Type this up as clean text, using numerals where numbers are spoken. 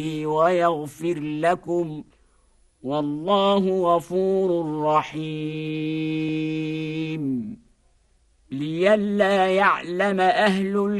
ويغفر لكم، والله غفور رحيم. لئلا يعلم أهل